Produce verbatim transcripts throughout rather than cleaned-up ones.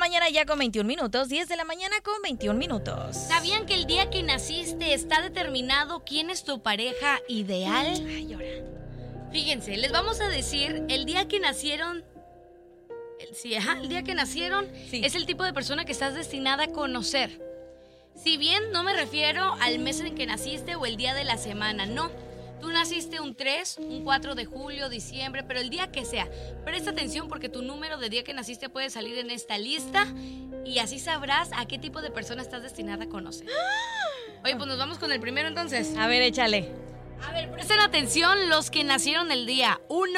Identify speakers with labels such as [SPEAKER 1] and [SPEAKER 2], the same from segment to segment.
[SPEAKER 1] mañana ya con veintiún minutos, diez de la mañana con veintiún minutos.
[SPEAKER 2] ¿Sabían que el día que naciste está determinado quién es tu pareja ideal?
[SPEAKER 1] Ay, llora.
[SPEAKER 2] Fíjense, les vamos a decir el día que nacieron. El, sí, ajá, el día que nacieron
[SPEAKER 1] Sí.
[SPEAKER 2] es el tipo de persona que estás destinada a conocer. Si bien no me refiero al mes en que naciste o el día de la semana, no. Tú naciste un tres, un cuatro de julio, diciembre, pero el día que sea. Presta atención porque tu número de día que naciste puede salir en esta lista y así sabrás a qué tipo de persona estás destinada a conocer. Oye, pues nos vamos con el primero entonces.
[SPEAKER 1] A ver, échale.
[SPEAKER 2] A ver, presten atención los que nacieron el día uno,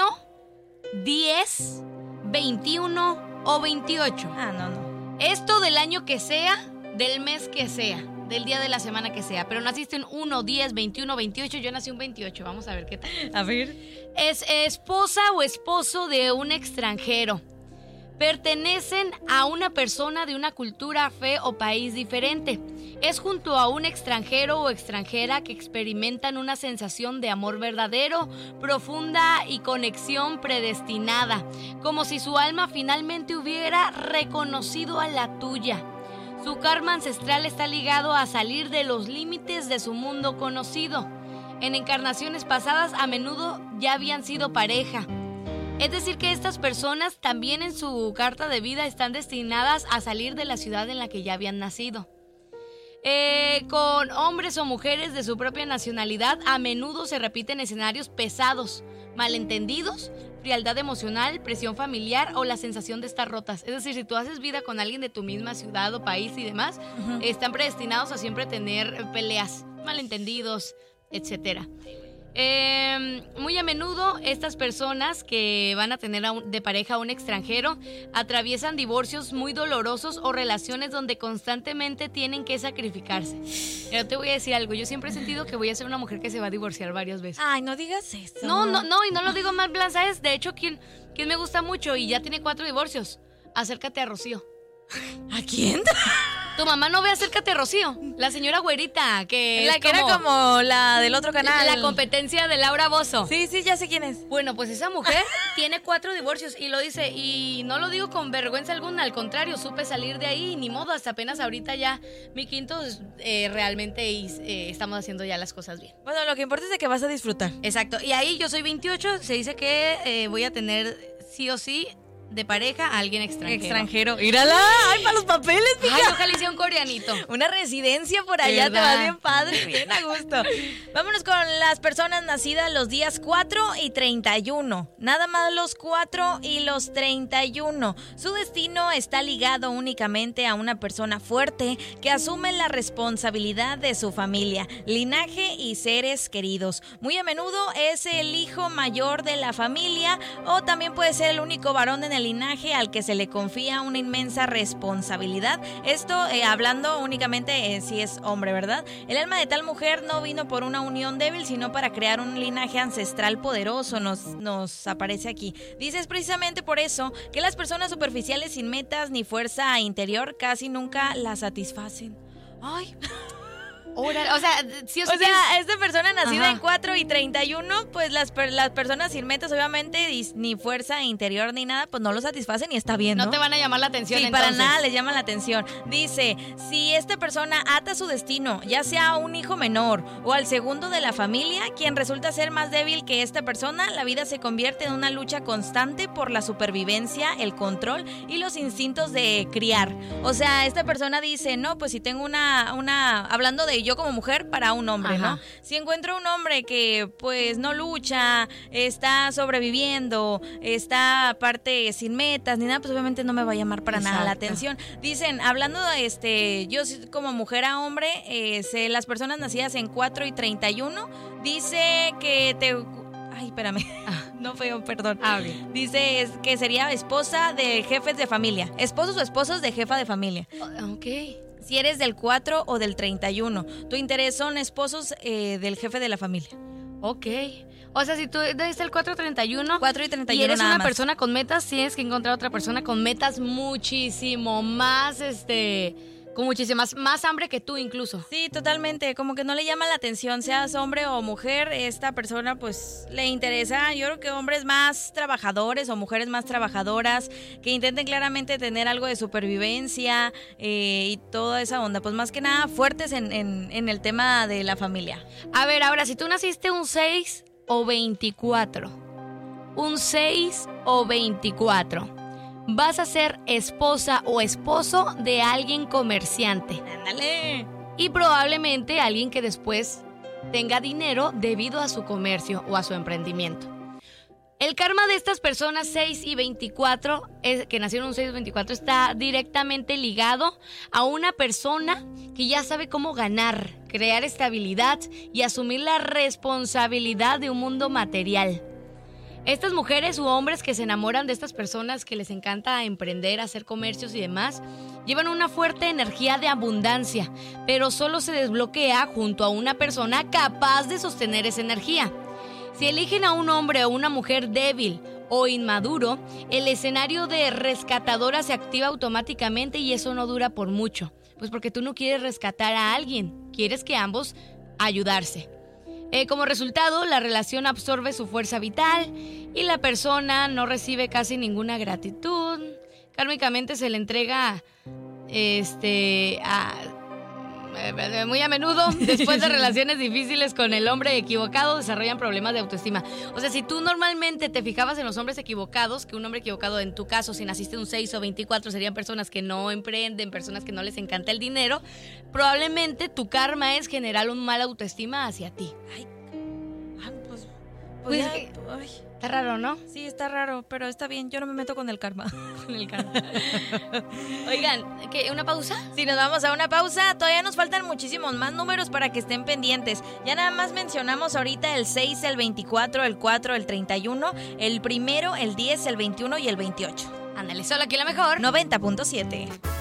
[SPEAKER 2] diez, veintiuno o veintiocho.
[SPEAKER 1] Ah, no, no.
[SPEAKER 2] Esto del año que sea, del mes que sea, del día de la semana que sea. Pero naciste un uno, diez, veintiuno, veintiocho, yo nací un veintiocho. Vamos a ver qué tal.
[SPEAKER 1] A ver.
[SPEAKER 2] Es esposa o esposo de un extranjero. Pertenecen a una persona de una cultura, fe o país diferente. Es junto a un extranjero o extranjera que experimentan una sensación de amor verdadero, profunda y conexión predestinada, como si su alma finalmente hubiera reconocido a la tuya. Su karma ancestral está ligado a salir de los límites de su mundo conocido. En encarnaciones pasadas a menudo ya habían sido pareja. Es decir que estas personas también en su carta de vida están destinadas a salir de la ciudad en la que ya habían nacido. Eh, con hombres o mujeres de su propia nacionalidad a menudo se repiten escenarios pesados, malentendidos, frialdad emocional, presión familiar o la sensación de estar rotas. Es decir, si tú haces vida con alguien de tu misma ciudad o país y demás, uh-huh. están predestinados a siempre tener peleas, malentendidos, etcétera. Eh, muy a menudo estas personas que van a tener a un, de pareja a un extranjero atraviesan divorcios muy dolorosos o relaciones donde constantemente tienen que sacrificarse. Pero te voy a decir algo, yo siempre he sentido que voy a ser una mujer que se va a divorciar varias veces.
[SPEAKER 1] Ay, no digas eso.
[SPEAKER 2] No, no, no, y no lo digo mal, Blan, ¿sabes? De hecho, ¿quién, quién me gusta mucho y ya tiene cuatro divorcios? Acércate a Rocío.
[SPEAKER 1] ¿A quién?
[SPEAKER 2] Tu mamá no ve, acércate a Rocío, la señora güerita, que
[SPEAKER 1] la
[SPEAKER 2] es
[SPEAKER 1] que
[SPEAKER 2] como,
[SPEAKER 1] era como la del otro canal.
[SPEAKER 2] La competencia de Laura Bozzo.
[SPEAKER 1] Sí, sí, ya sé quién es.
[SPEAKER 2] Bueno, pues esa mujer tiene cuatro divorcios y lo dice, y no lo digo con vergüenza alguna, al contrario, supe salir de ahí y ni modo, hasta apenas ahorita ya mi quinto eh, realmente eh, estamos haciendo ya las cosas bien.
[SPEAKER 1] Bueno, lo que importa es de que vas a disfrutar.
[SPEAKER 2] Exacto, y ahí yo soy veintiocho, se dice que eh, voy a tener sí o sí de pareja a alguien extranjero.
[SPEAKER 1] Extranjero. ¡Mírala! ¡Ay, para los papeles, mija!
[SPEAKER 2] Ay, ojalá hiciera un coreanito.
[SPEAKER 1] Una residencia por allá, te va bien padre, bien a gusto. Vámonos con las personas nacidas los días cuatro y treinta y uno. Nada más los cuatro y los treinta y uno. Su destino está ligado únicamente a una persona fuerte que asume la responsabilidad de su familia, linaje y seres queridos. Muy a menudo es el hijo mayor de la familia o también puede ser el único varón en el linaje al que se le confía una inmensa responsabilidad. Esto eh, hablando únicamente eh, si es hombre, ¿verdad? El alma de tal mujer no vino por una unión débil, sino para crear un linaje ancestral poderoso, nos, nos aparece aquí. Dice, es precisamente por eso que las personas superficiales sin metas ni fuerza interior casi nunca la satisfacen. Ay...
[SPEAKER 2] Órale, o sea, sí o sí.
[SPEAKER 1] O sea, esta persona nacida
[SPEAKER 2] Ajá.
[SPEAKER 1] en cuatro y treinta y uno, pues las, per, las personas sin metas, obviamente, ni fuerza interior ni nada, pues no lo satisfacen y está bien, ¿no?
[SPEAKER 2] No te van a llamar la atención,
[SPEAKER 1] Sí,
[SPEAKER 2] entonces.
[SPEAKER 1] para nada les llama la atención. Dice, si esta persona ata su destino, ya sea a un hijo menor o al segundo de la familia, quien resulta ser más débil que esta persona, la vida se convierte en una lucha constante por la supervivencia, el control y los instintos de criar. O sea, esta persona dice, no, pues si tengo una, una hablando de yo como mujer para un hombre,
[SPEAKER 2] Ajá.
[SPEAKER 1] ¿no? Si encuentro un hombre que pues no lucha, está sobreviviendo, está aparte sin metas ni nada, pues obviamente no me va a llamar para Exacto. nada la atención. Dicen, hablando de este, yo como mujer a hombre, eh, sé, las personas nacidas en cuatro y treinta y uno, dice que te... Ay, espérame, no feo, perdón.
[SPEAKER 2] Ah, okay.
[SPEAKER 1] Dice es que sería esposa de jefes de familia, esposos o esposas de jefa de familia.
[SPEAKER 2] Ok.
[SPEAKER 1] Si eres del cuatro o del treinta y uno, tu interés son esposos eh, del jefe de la familia.
[SPEAKER 2] Ok. O sea, si tú desde el cuatro treinta y uno
[SPEAKER 1] cuatro y treinta y uno
[SPEAKER 2] y eres
[SPEAKER 1] nada
[SPEAKER 2] una
[SPEAKER 1] más.
[SPEAKER 2] persona con metas, tienes que encontrar otra persona con metas muchísimo más, este, con muchísima más, más hambre que tú incluso.
[SPEAKER 1] Sí, totalmente, como que no le llama la atención, seas hombre o mujer, esta persona pues le interesa, yo creo que hombres más trabajadores o mujeres más trabajadoras, que intenten claramente tener algo de supervivencia eh, y toda esa onda, pues más que nada fuertes en, en, en el tema de la familia.
[SPEAKER 2] A ver, ahora, si tú naciste un seis o veinticuatro, un seis o veinticuatro, vas a ser esposa o esposo de alguien comerciante.
[SPEAKER 1] ¡Ándale!
[SPEAKER 2] Y probablemente alguien que después tenga dinero debido a su comercio o a su emprendimiento. El karma de estas personas seis y veinticuatro, es, que nacieron un seis y veinticuatro, está directamente ligado a una persona que ya sabe cómo ganar, crear estabilidad y asumir la responsabilidad de un mundo material. Estas mujeres u hombres que se enamoran de estas personas que les encanta emprender, hacer comercios y demás, llevan una fuerte energía de abundancia, pero solo se desbloquea junto a una persona capaz de sostener esa energía. Si eligen a un hombre o una mujer débil o inmaduro, el escenario de rescatadora se activa automáticamente y eso no dura por mucho. Pues porque tú no quieres rescatar a alguien, quieres que ambos ayudarse. Eh, como resultado, la relación absorbe su fuerza vital y la persona no recibe casi ninguna gratitud. Kármicamente se le entrega este, a, eh, muy a menudo, después de relaciones difíciles con el hombre equivocado, desarrollan problemas de autoestima. O sea, si tú normalmente te fijabas en los hombres equivocados, que un hombre equivocado en tu caso, si naciste un seis o veinticuatro, serían personas que no emprenden, personas que no les encanta el dinero, probablemente tu karma es generar un mal autoestima hacia ti.
[SPEAKER 1] Ay, ah, pues, pues,
[SPEAKER 2] Pues
[SPEAKER 1] ya,
[SPEAKER 2] que-
[SPEAKER 1] ay,
[SPEAKER 2] Está raro, ¿no?
[SPEAKER 1] sí, está raro, pero está bien, yo no me meto con el karma.
[SPEAKER 2] Con el karma. Oigan, ¿qué, ¿una pausa?
[SPEAKER 1] Si nos vamos a una pausa, todavía nos faltan muchísimos más números para que estén pendientes. Ya nada más mencionamos ahorita el seis, el veinticuatro, el cuatro, el treinta y uno, el primero, el diez, el veintiuno y el veintiocho.
[SPEAKER 2] Ándale, solo aquí la mejor.
[SPEAKER 1] noventa punto siete.